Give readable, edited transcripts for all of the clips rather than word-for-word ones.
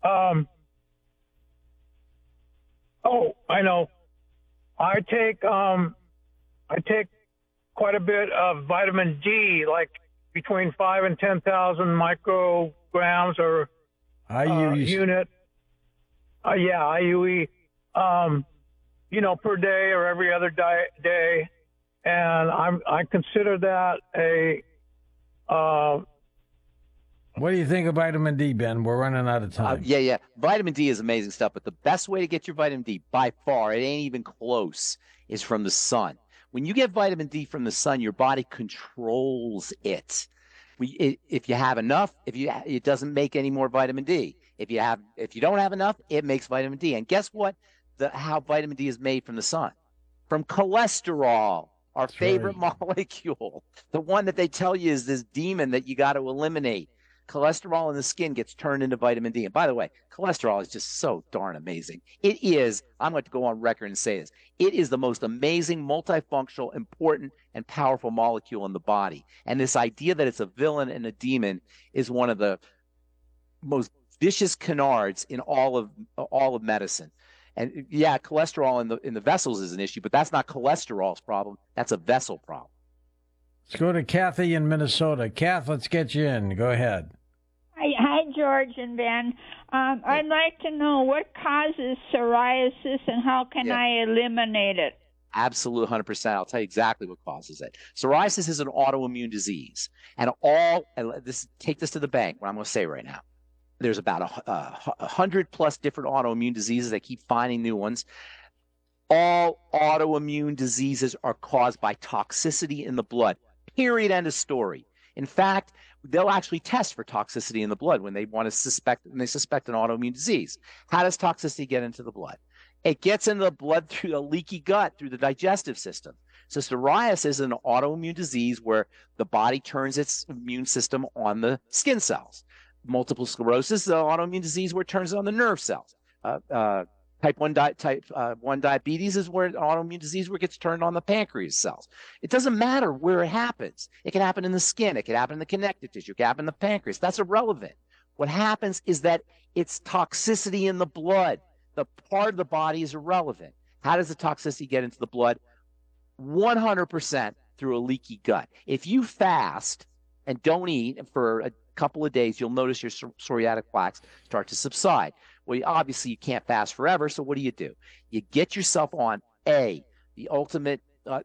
Oh, I know. I take quite a bit of vitamin D, like between 5 and 10,000 micrograms or IUs. unit. Yeah, IUE. Per day or every other day, and I consider that a. What do you think of vitamin D, Ben? We're running out of time. Yeah. Vitamin D is amazing stuff, but the best way to get your vitamin D, by far, it ain't even close, is from the sun. When you get vitamin D from the sun, your body controls it. If you have enough, it doesn't make any more vitamin D. If you don't have enough, it makes vitamin D. And guess what? How vitamin D is made from the sun? From cholesterol, our That's favorite right. molecule, the one that they tell you is this demon that you got to eliminate. Cholesterol in the skin gets turned into vitamin D. And by the way, cholesterol is just so darn amazing. It is, I'm going to go on record and say this, it is the most amazing, multifunctional, important, and powerful molecule in the body. And this idea that it's a villain and a demon is one of the most vicious canards in all of medicine. And yeah, cholesterol in the vessels is an issue, but that's not cholesterol's problem. That's a vessel problem. Let's go to Kathy in Minnesota. Kath, let's get you in. Go ahead. Hi, George and Ben. I'd like to know what causes psoriasis and how can I eliminate it? Absolute 100%. I'll tell you exactly what causes it. Psoriasis is an autoimmune disease, and take this to the bank. What I'm going to say right now. There's about 100 plus different autoimmune diseases. They keep finding new ones. All autoimmune diseases are caused by toxicity in the blood. Period. End of story. In fact, they'll actually test for toxicity in the blood when they suspect an autoimmune disease. How does toxicity get into the blood? It gets into the blood through a leaky gut, through the digestive system. So psoriasis is an autoimmune disease where the body turns its immune system on the skin cells. Multiple sclerosis is an autoimmune disease where it turns it on the nerve cells. Type 1 diabetes is where an autoimmune disease where it gets turned on the pancreas cells. It doesn't matter where it happens. It can happen in the skin. It can happen in the connective tissue. It can happen in the pancreas. That's irrelevant. What happens is that it's toxicity in the blood. The part of the body is irrelevant. How does the toxicity get into the blood? 100% through a leaky gut. If you fast and don't eat for a couple of days, you'll notice your psoriatic plaques start to subside. Well, obviously you can't fast forever, so what do? You get yourself on the ultimate,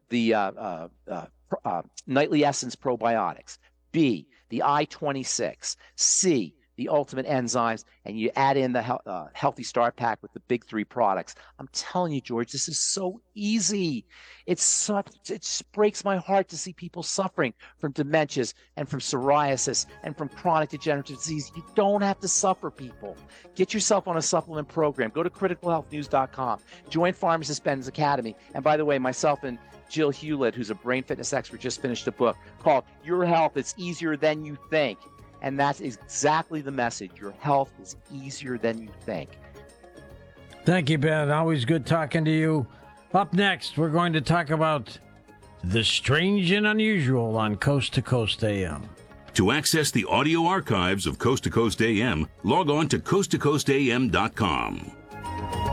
Nightly Essence probiotics, B, the I-26, C, the ultimate enzymes, and you add in the Healthy Start Pack with the big 3 products. I'm telling you, George, this is so easy. It breaks my heart to see people suffering from dementias and from psoriasis and from chronic degenerative disease. You don't have to suffer, people. Get yourself on a supplement program. Go to criticalhealthnews.com. Join Pharmacist Ben's Academy. And by the way, myself and Jill Hewlett, who's a brain fitness expert, just finished a book called Your Health It's Easier Than You Think. And that's exactly the message. Your health is easier than you think. Thank you, Ben. Always good talking to you. Up next, we're going to talk about the strange and unusual on Coast to Coast AM. To access the audio archives of Coast to Coast AM, log on to coasttocoastam.com.